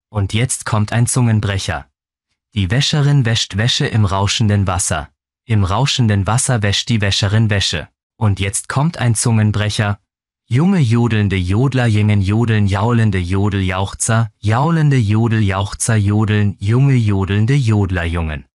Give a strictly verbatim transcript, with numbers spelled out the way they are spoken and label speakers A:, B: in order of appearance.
A: Und jetzt kommt ein Zungenbrecher. Die Wäscherin wäscht Wäsche im rauschenden Wasser. Im rauschenden Wasser wäscht die Wäscherin Wäsche. Und jetzt kommt ein Zungenbrecher. Junge jodelnde Jodler jingen jodeln jaulende Jodeljauchzer, jaulende Jodeljauchzer jodeln, junge jodelnde Jodlerjungen.